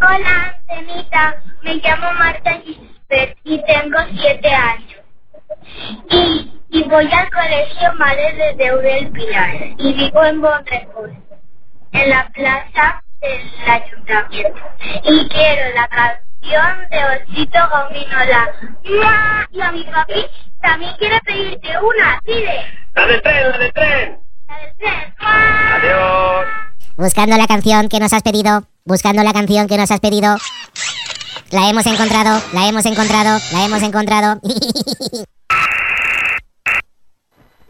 Hola, Antenita. Me llamo Marta Gisbert y tengo 7 años. Y voy al colegio Madre de Déu del Pilar y vivo en Bonrepos, en la plaza del ayuntamiento. Y quiero la canción de Osito Gominola. ¡Mua! Y a mi papi también quiere pedirte una. Pide. ¡La del tren, la del tren! La del tren. ¡Mua! ¡Adiós! Buscando la canción que nos has pedido. Buscando la canción que nos has pedido. La hemos encontrado, la hemos encontrado, la hemos encontrado.